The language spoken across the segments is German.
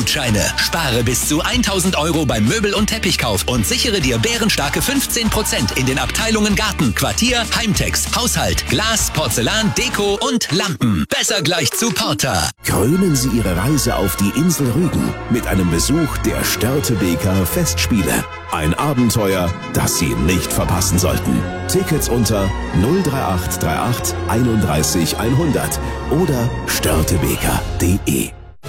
Gutscheine. Spare bis zu 1.000 € beim Möbel- und Teppichkauf und sichere dir bärenstarke 15% in den Abteilungen Garten, Quartier, Heimtex, Haushalt, Glas, Porzellan, Deko und Lampen. Besser gleich zu Porter. Krönen Sie Ihre Reise auf die Insel Rügen mit einem Besuch der Störtebeker Festspiele. Ein Abenteuer, das Sie nicht verpassen sollten. Tickets unter 03838 31 100 oder störtebeker.de.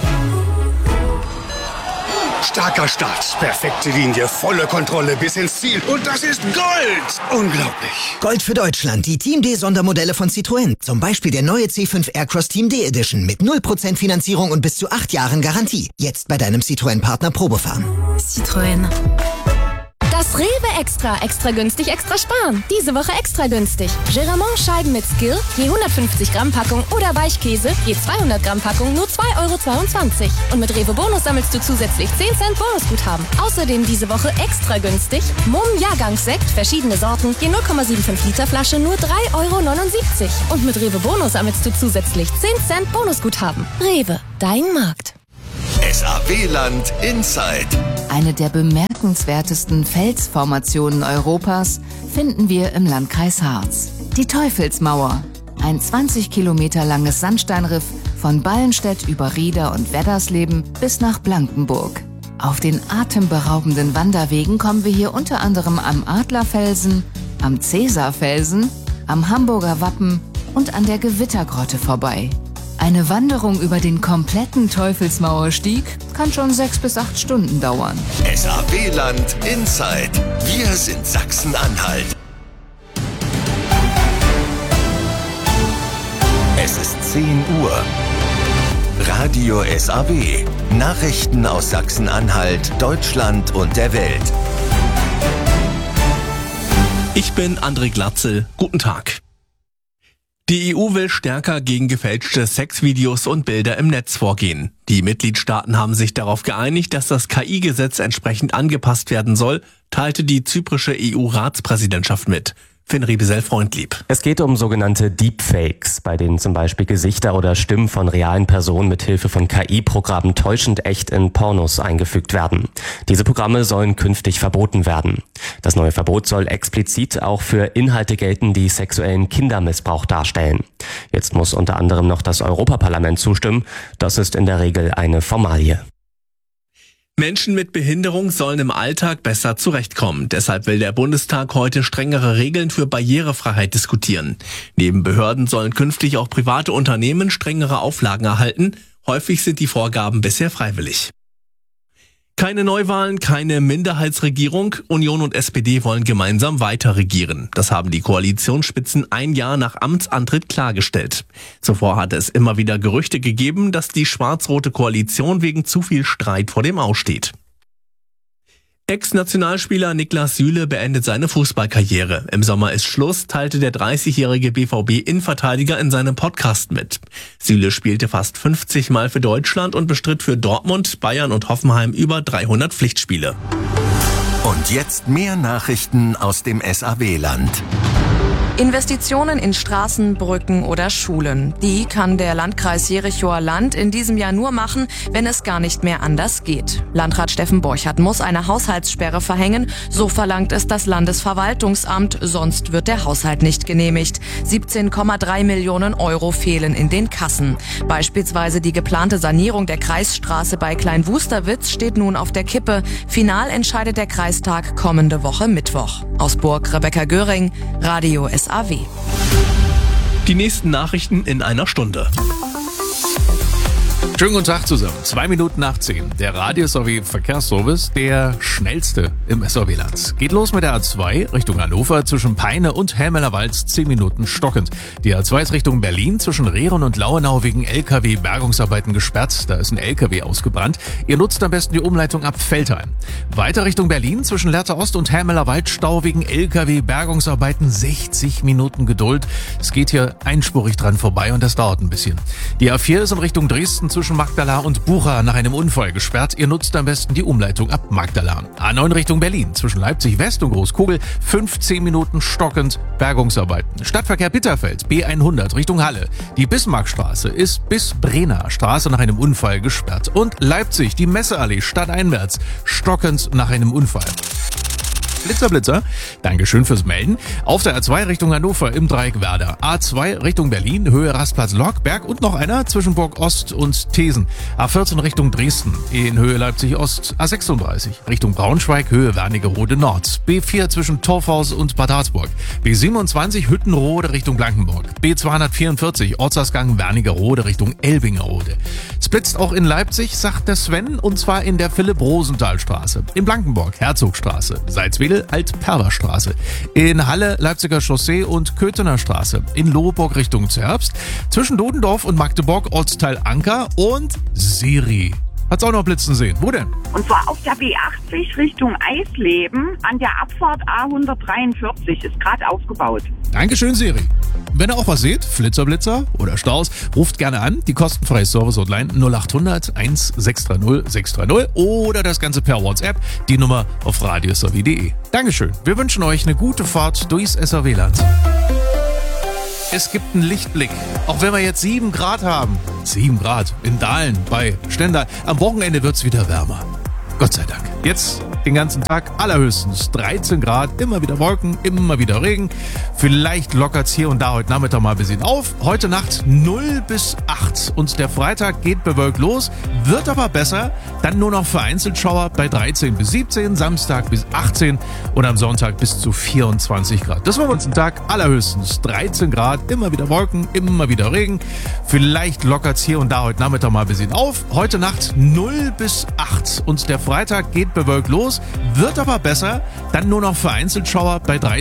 Starker Start, perfekte Linie, volle Kontrolle bis ins Ziel. Und das ist Gold! Unglaublich. Gold für Deutschland, die Team D Sondermodelle von Citroën. Zum Beispiel der neue C5 Aircross Team D Edition mit 0% Finanzierung und bis zu 8 Jahren Garantie. Jetzt bei deinem Citroën-Partner Probefahren. Citroën. Das Rewe Extra günstig, extra sparen. Diese Woche extra günstig. Geramont Scheiben mit Skill, je 150 Gramm Packung oder Weichkäse, je 200 Gramm Packung, nur 2,22 €. Und mit Rewe Bonus sammelst du zusätzlich 10 Cent Bonusguthaben. Außerdem diese Woche extra günstig. Mumm Jahrgangssekt, verschiedene Sorten, je 0,75 Liter Flasche, nur 3,79 €. Und mit Rewe Bonus sammelst du zusätzlich 10 Cent Bonusguthaben. Rewe, dein Markt. SAW-Land Inside. Eine der bemerkenswertesten Felsformationen Europas finden wir im Landkreis Harz. Die Teufelsmauer, ein 20 Kilometer langes Sandsteinriff von Ballenstedt über Rieder und Weddersleben bis nach Blankenburg. Auf den atemberaubenden Wanderwegen kommen wir hier unter anderem am Adlerfelsen, am Cäsarfelsen, am Hamburger Wappen und an der Gewittergrotte vorbei. Eine Wanderung über den kompletten Teufelsmauerstieg kann schon 6 bis 8 Stunden dauern. SAW-Land Inside. Wir sind Sachsen-Anhalt. Es ist 10 Uhr. Radio SAW. Nachrichten aus Sachsen-Anhalt, Deutschland und der Welt. Ich bin André Glatzel. Guten Tag. Die EU will stärker gegen gefälschte Sexvideos und Bilder im Netz vorgehen. Die Mitgliedstaaten haben sich darauf geeinigt, dass das KI-Gesetz entsprechend angepasst werden soll, teilte die zyprische EU-Ratspräsidentschaft mit. Finn Riebesell-Freundlieb. Es geht um sogenannte Deepfakes, bei denen zum Beispiel Gesichter oder Stimmen von realen Personen mit Hilfe von KI-Programmen täuschend echt in Pornos eingefügt werden. Diese Programme sollen künftig verboten werden. Das neue Verbot soll explizit auch für Inhalte gelten, die sexuellen Kindermissbrauch darstellen. Jetzt muss unter anderem noch das Europaparlament zustimmen. Das ist in der Regel eine Formalie. Menschen mit Behinderung sollen im Alltag besser zurechtkommen. Deshalb will der Bundestag heute strengere Regeln für Barrierefreiheit diskutieren. Neben Behörden sollen künftig auch private Unternehmen strengere Auflagen erhalten. Häufig sind die Vorgaben bisher freiwillig. Keine Neuwahlen, keine Minderheitsregierung. Union und SPD wollen gemeinsam weiter regieren. Das haben die Koalitionsspitzen ein Jahr nach Amtsantritt klargestellt. Zuvor hatte es immer wieder Gerüchte gegeben, dass die schwarz-rote Koalition wegen zu viel Streit vor dem Aus steht. Ex-Nationalspieler Niklas Süle beendet seine Fußballkarriere. Im Sommer ist Schluss, teilte der 30-jährige BVB-Innenverteidiger in seinem Podcast mit. Süle spielte fast 50 Mal für Deutschland und bestritt für Dortmund, Bayern und Hoffenheim über 300 Pflichtspiele. Und jetzt mehr Nachrichten aus dem SAW-Land. Investitionen in Straßen, Brücken oder Schulen. Die kann der Landkreis Jerichower Land in diesem Jahr nur machen, wenn es gar nicht mehr anders geht. Landrat Steffen Borchardt muss eine Haushaltssperre verhängen. So verlangt es das Landesverwaltungsamt, sonst wird der Haushalt nicht genehmigt. 17,3 Millionen € fehlen in den Kassen. Beispielsweise die geplante Sanierung der Kreisstraße bei Klein-Wusterwitz steht nun auf der Kippe. Final entscheidet der Kreistag kommende Woche Mittwoch. Aus Burg Rebecca Göring, Radio SAW. Die nächsten Nachrichten in einer Stunde. Schönen guten Tag zusammen. 2 Minuten nach 10. Der Radio SAW Verkehrsservice, der schnellste im SAW-Land. Geht los mit der A2 Richtung Hannover zwischen Peine und Helmelerwald 10 Minuten stockend. Die A2 ist Richtung Berlin zwischen Rehren und Lauenau wegen LKW-Bergungsarbeiten gesperrt. Da ist ein LKW ausgebrannt. Ihr nutzt am besten die Umleitung ab Veltheim. Weiter Richtung Berlin zwischen Lehrte Ost und Helmelerwald Stau wegen LKW-Bergungsarbeiten. 60 Minuten Geduld. Es geht hier einspurig dran vorbei und das dauert ein bisschen. Die A4 ist in Richtung Dresden zwischen Magdala und Bucha nach einem Unfall gesperrt. Ihr nutzt am besten die Umleitung ab Magdala. A9 Richtung Berlin zwischen Leipzig West und Großkugel 15 Minuten stockend, Bergungsarbeiten. Stadtverkehr Bitterfeld B100 Richtung Halle. Die Bismarckstraße ist bis Brenner Straße nach einem Unfall gesperrt. Und Leipzig, die Messeallee stadteinwärts, stockend nach einem Unfall. Blitzer, Dankeschön fürs Melden. Auf der A2 Richtung Hannover im Dreieck Werder. A2 Richtung Berlin, Höhe Rastplatz Lockberg und noch einer zwischen Burg Ost und Thesen. A14 Richtung Dresden, in Höhe Leipzig Ost. A36 Richtung Braunschweig, Höhe Wernigerode Nord. B4 zwischen Torfhaus und Bad Harzburg. B27 Hüttenrode Richtung Blankenburg. B244 Ortsausgang Wernigerode Richtung Elbingerode. Es blitzt auch in Leipzig, sagt der Sven, und zwar in der Philipp-Rosenthal-Straße. In Blankenburg Herzogstraße. Salzwedel Alt-Perwer-Straße. In Halle Leipziger Chaussee und Köthener Straße. In Lohburg Richtung Zerbst. Zwischen Dodendorf und Magdeburg Ortsteil Anker und Siri. Hat's auch noch blitzen sehen. Wo denn? Und zwar auf der B80 Richtung Eisleben an der Abfahrt A143. Ist gerade aufgebaut. Dankeschön, Siri. Wenn ihr auch was seht, Flitzer oder Staus, ruft gerne an. Die kostenfreie Service-Hotline 0800 1630 630 oder das Ganze per WhatsApp. Die Nummer auf radiosavi.de. Dankeschön. Wir wünschen euch eine gute Fahrt durchs SRW-Land. Es gibt einen Lichtblick, auch wenn wir jetzt 7 Grad haben. 7 Grad in Dahlen bei Stendal. Am Wochenende wird's wieder wärmer. Gott sei Dank. Jetzt den ganzen Tag allerhöchstens 13 Grad, immer wieder Wolken, immer wieder Regen. Vielleicht lockert's hier und da heute Nachmittag mal ein bisschen auf. Heute Nacht 0 bis 8 und der Freitag geht bewölkt los, wird aber besser. Dann nur noch vereinzelt Schauer bei 13 bis 17, Samstag bis 18 und am Sonntag bis zu 24 Grad. Das war den ganzen Tag allerhöchstens 13 Grad, immer wieder Wolken, immer wieder Regen. Vielleicht lockert's hier und da heute Nachmittag mal ein bisschen auf. Heute Nacht 0 bis 8 und der Freitag geht bewölkt los, wird aber besser. Dann nur noch vereinzelt Schauer bei 13